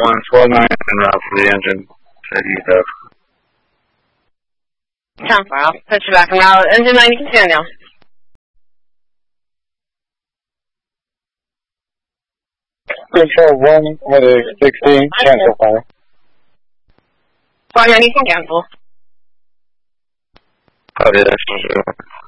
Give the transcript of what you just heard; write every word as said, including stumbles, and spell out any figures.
one twelve nine en route for the engine. Said you have. ten four, I'll put you back en route. Engine nine, you can stand down. Control one, weather sixteen, cancel fire. Fire nine, you can cancel. Copy that.